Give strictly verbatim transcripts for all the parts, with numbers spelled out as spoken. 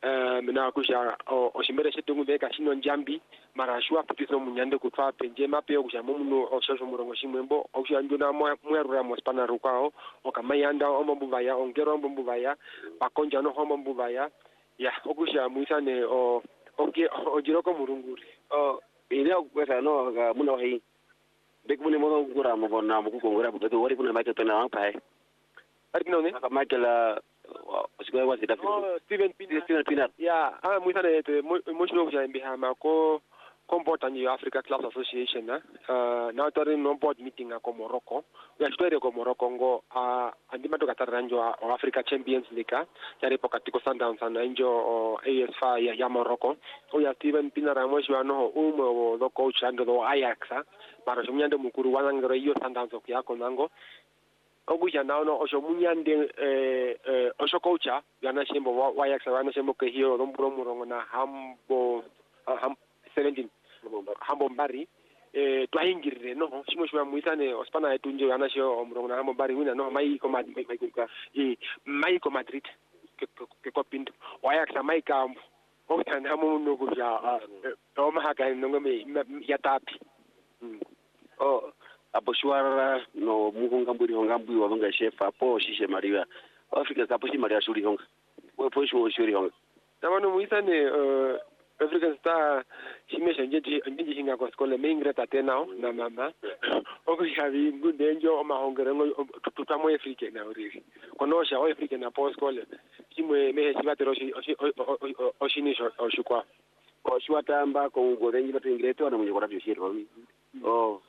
eh mina kusha osimbere setungu beka sino njambi mara shwa putino munyande kutwa penje mapeo kusha muno osho murongo shimwembo osho nduna mwerura mo spana rukao okamayanda ombubaya ongero ombubaya bakonja no ombubaya ya okusha muisane o oge ojiroko murunguri o ile kwesa no ga muno hi bekune mo ngura mo bona mo kukongora buto wari kuna maike tona pai ari no ne Michael Osigwa was it oh Steven Pinat Steven Pinat yeah ah muisane te mo shino kusha mbihama ko Comport and Africa Class Association na uh, now tari no board meeting ko Morocco ya story ko Morocco ngo uh, andima to kataranjo o Africa Champions League yari pokatiko Sundowns na njo o A S F ya, ya Morocco o ya Steven Pinara mo shwa no umo do coach ando do Ajax mara shumyande mukuru wanangero iyo Sundowns okuyako nango oguja naono osho munyande eh, eh osho coacha yana shembo wa Ajax wana shembo ke hiyo lomburo murongo na hambo uh, ham seventeen hambo mbari eh twahingirire no shimo shwa muisane ospana etunje yana sho omrongo na hambo mbari wina no mai ko mai mai ko e mai ko Madrid ke ke ko pinto Ajax mai ka o tan hamo no go ja o ma haka no ngome ya tapi o aposhwara no mugonga mburi honga mburi wabanga chef apo shishe mariwa Afrika kapo shi mariwa shuri honga we po shwo shuri honga tamano muisane eh African Star shimesha njeji njeji hinga kwa skole mengreta tena na mama oku yavi ngunde njo oma hongerengo tutamo Afrika na uriri konosha o Afrika na post skole shimwe mehe shibatero shi oshinisho oshukwa oshwatamba ko ngorenji batengrete wana munye korafyo shiro oh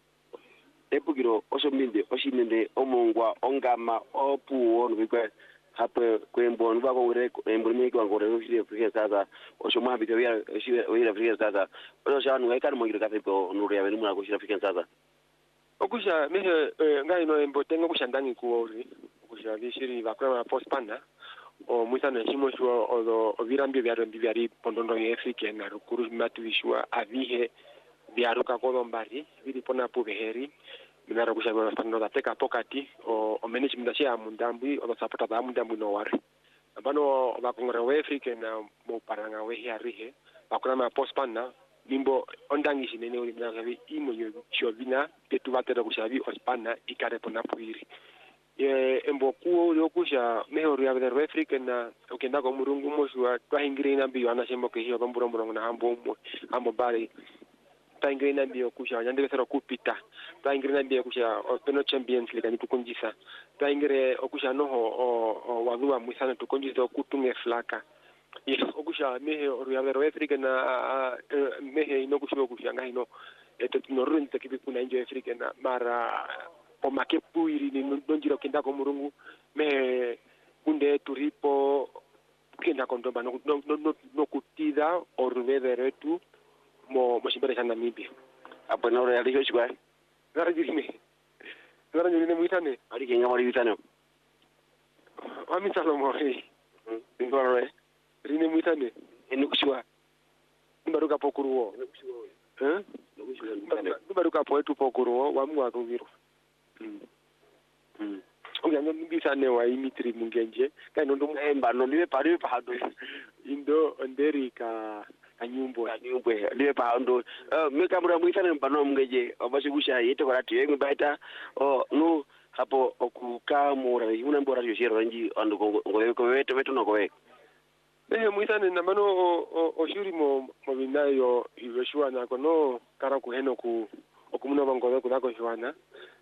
epugiro oshominde oshimende omongwa ongama opuo nubikwe hapo kwembo nba kongre embo ni kwa ngore ushire Afrika sasa oshoma bito ya ushire Afrika sasa ozo shanu ngaikani mo ngirika pepo nuru ya benu ko ushire Afrika sasa okusha mehe ngai no embo tengo kushandangi kuori okusha bishiri bakwa post panda o muisana shimo shwa ozo ovirambio bya rombi byari pondondo ya Afrika na rukuru matu bishwa avihe byaruka kodombari biri pona pubeheri minara kushabana stando da teka pokati o o management ya mundambi o sapota da mundambi no wari abano bakongora we Africa na mo paranga we ya rihe bakona ma postpana nimbo ondangi sinene uri na gavi imo yo chovina petu batera kushabi ospana ikare pona puiri e embo kuo yo kusha mehori ya we Africa na okenda ko murungu mo shwa twahingire na biyo ana shembo ke hiyo bamburo murongo na hambo hambo bari taingrina bio kusha nyande sero kupita taingrina bio kusha peno Champions League ni tukunjisa taingre okusha noho o wadua muisana tukunjisa kutunge flaka yes okusha mehe oruyavero Africa na mehe inokusho kusha ngahino eto tinorunte kibikuna injo Africa na mara o makepuiri ni ndonjiro kenda ko murungu mehe kunde turipo kenda kondomba no no no, no kutida oruvevere tu mo mo simbere sana Namibia apo na ora yali shwa ngara jirime ngara jirime muitane ali kenga mari vitano ami salo mo ri ngore rine muitane enu kushwa mbaruka pokuruo eh mbaruka poetu pokuruo wa mwa kuviro mm mm onganya mbisane wa imitri mungenje kaino ndo emba no liwe pari pa hado indo onderika anyumbo anyumbo liwe pa ndo me kamera muitane mbano mungeje obashigusha yete korati yengwe baita o no hapo okuka mura una mbora yo shiro ranji ando ngowe ko weto weto no kowe eh muitane na mano o shuri mo mo binayo iweshwa na kono kara ku heno ku okumuna bangowe ku dako shwana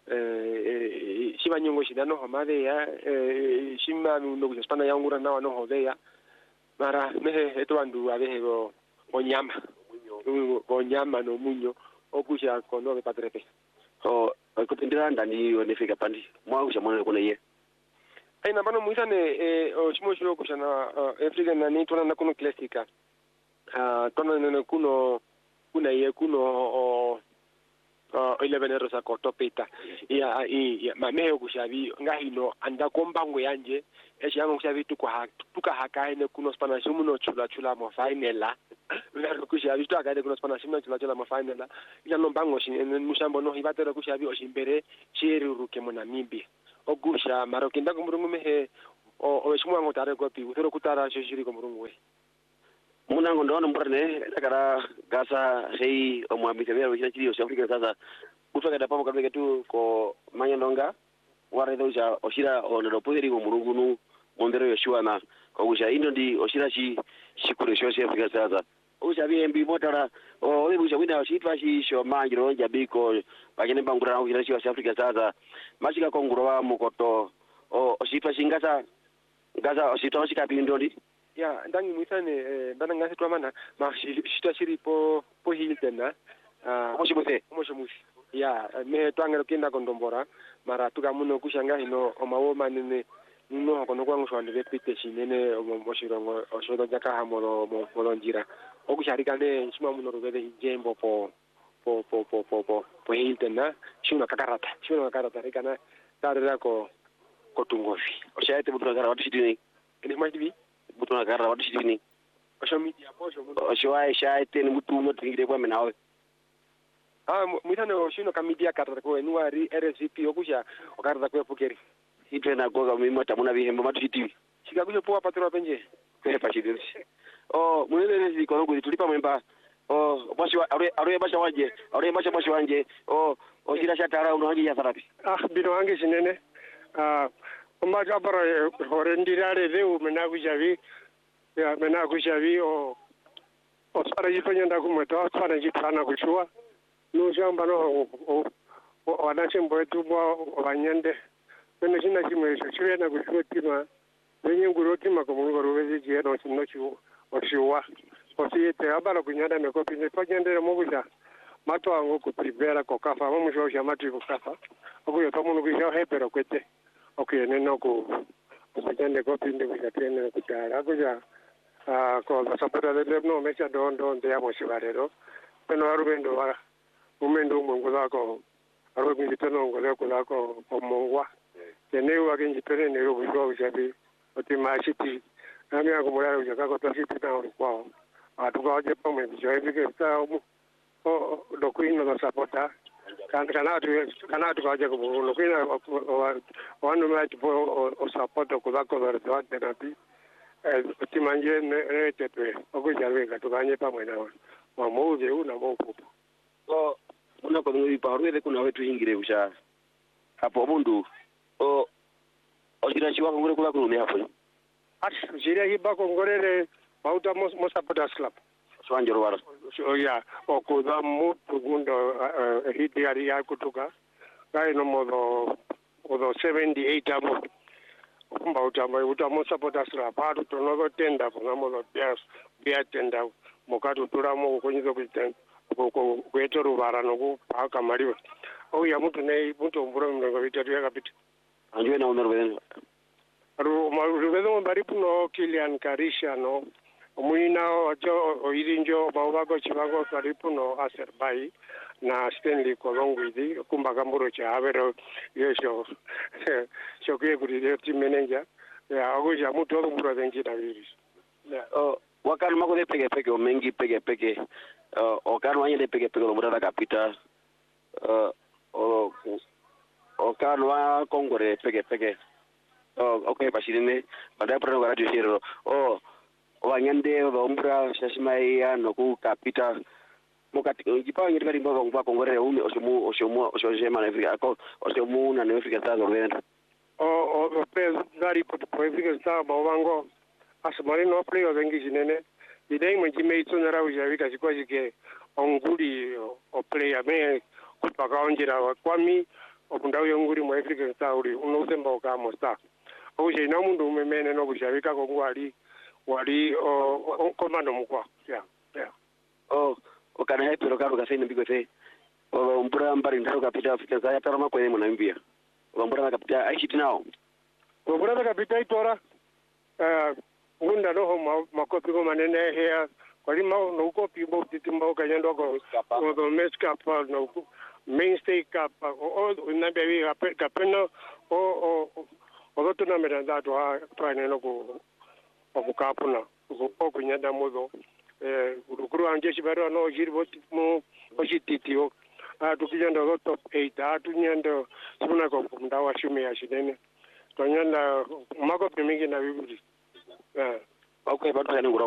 eh shiba nyongo shidano hamade ya eh shima no ku spana yangura na no hodeya mara mehe eto andu abehe go onyama onyama no munyo okusha kono ke patrepe o ko tindira ndani onefika pandi mwa kusha mwana kuna ye ai na bano muisane eh o shimo shiro kusha na Africa na ni tona na kuno classica ah tona na kuno kuna ye kuno o uh eleven rosa ko topeta ya i ma mehe kushabi ngahino anda kombango yanje eshango kushabi tukwa tuka hakaine kuno spana shimu no chula chula mo finala ngaro kushabi tuka hakaine kuno spana shimu no chula chula mo finala ila no bango shi mushambo no hibatera kushabi oshimbere chiri ruke mo Namibia ogusha marokinda kumurungu mehe o o shimwa ngotare kopi utoro kutara shishiri ko murungwe munango ndo mbrane kara gasa hei o mwamite vero kina chiri o Afrika sasa ufaka da papo kabeke tu ko manyandonga ware doja oshira ono puderi ko murungunu mondero yoshua na ko usha indo ndi oshira shi shikure shoshe Afrika sasa usha bimbi motara o obi usha wina shitwa shi sho manjiro njabiko bakene bangura na usha shi Afrika sasa mashika konguro wa mukoto o oshitwa shingasa ngasa oshitwa shika pindo ndi ya ndangi mwisane eh, bana ngase twamana ma shitwa shiri po po hiltena ah moshi muse moshi musi ya me twangero kinda kondombora mara tukamuno kushanga hino omawo manene nuno kono kwangu shwande repetition nene omoshirongo oshodo jaka hamoro mo njira okusharikane shima muno rubede jembo po po po po po po po hiltena shuna kakarata shuna kakarata rikana tarira ko ko tungofi oshaite mutuna kara watu shidini ene majibi mutuna kara watu shidini osho media posho oshoai shaite ni mutu mutu ngire kwa menawe ah mwitane oshino kamidia karata ko enuari R S P okusha okarata ko pokeri hitwe na goga mimi tamuna bihembo matu shitiwi shikakujo poa patro penje kwa shidini oh mwele nzi kono kuli tulipa mwemba oh bashi are are basha wanje are basha bashi wanje oh oshira shatara unaji ya sarapi ah bino wange sinene ah umbaja abara horendirare veu menakujavi ya menakujavi o o sara jipanyanda kumeta sara jipana kuchua no jamba no o anache mboetu bo wanyende mena china chimwe chwe na kuchua tima wenye nguroti makomungo ruwezi je no chino chu oshiwa osiyete abala kunyada mekopi ne panyende mobuja mato ango ku prepare ko kafa mo musho sha matu ko kafa okuyo tomuno kisha hepero kwete okay neno ko panyende ko pinde kuja tene kutara kuja ah ko sapota de no mecha don don de amo shibarero pero arubendo wa umendo mungu lako arubi bitano ngole ko lako omongwa tene wa genji tene ne ro bigo jabi otimashiti nami akumulala kuja kako tasiti na kwao atukaje pamwe bijoibi ke ta o dokuino no sapota kan kana tu kana tu kaje ko dokuino wanu mati po o sapota ko lako ver doate na ti eh timanje ne tetwe okujawe ka tukanye pamwe na wa moje una mopo o una ko ngi paru de kuna wetu ingire usha hapo mundu o ojira chiwa ngure kula kulu ne hapo as jira hiba ko ngorere bauta mo sapota slap swanjoro wara so ya o ko da mo tugundo hiti ari ya kutuka kai no modo odo seventy-eight amo kumba utamba utamo sapota slap paru to no tenda ko modo yes bia tenda mokatu turamo ko nyizo kuiten ko ko kwetoro vara no ku aka mariwa o ya mutu nei mutu mburo mngo vitatu ya kapita anjwe na unero beden ru ma rubedo baripu no Kilian Karisha no muina ojo oirinjo bawago chivago baripu no Aserbai na Stanley Kolongwidi kumba kamburo cha avero yesho shoke kuri team manager ya agoja mutu ndo mburo denji na virus o wakana mako de pege pege o mengi pege pege o kanu anye de pege pege lo murada kapita o o kanu wa kongore pege pege o okay bashirine baada pro radio shiro o wanyande o umbra shashimai ya no ku kapita mokati jipa ngi bari mbo ngwa kongore umi oshomu oshomu oshojema na Afrika ko oshomu na Afrika tazo rwenda o o pe dari po Afrika tazo bawango asmari no play o dengi jinene idei mjime itunara ujavika sikwajike onguri o player me kupaka onjira kwami okunda uyonguri mu Africa tauri unozemba okamo sta oje na mundu umemene no kushavika ko ngwali wali o komando mukwa ya ya o okana hepero karo kasene bigote o mbura mbari ndaro kapita Afrika za tarama kwene mwanambia o mbura na kapita aishi nao o mbura na kapita itora eh ngunda no makopi ko manene hea kwali ma no kopi bo titimba kanyendo ko o meska pa no mainstay cup o na bebi kapeno o o o to na meranda to ha to ne no ko o kapuna ko ko nyanda mozo eh urukuru anje shibaro no jirbo mo o jititio a to kijando top eight a to nyando suna ko ndawa shume ya shidene Tonyanda mako pemiki na bibuli. Eh. Okay, but I don't